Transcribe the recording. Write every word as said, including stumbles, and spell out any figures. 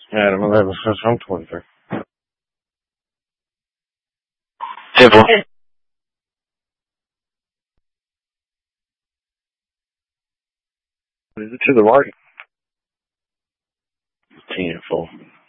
Adam eleven, I'm twenty-three. Simple. Is it to the right? ten four.